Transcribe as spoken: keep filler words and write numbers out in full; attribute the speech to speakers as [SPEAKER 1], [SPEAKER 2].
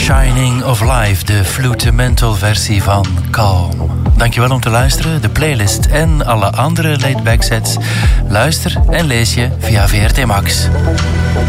[SPEAKER 1] Shining of Life, de Flutemental versie van Calm. Dankjewel om te luisteren. De playlist en alle andere laidback sets luister en lees je via V R T Max.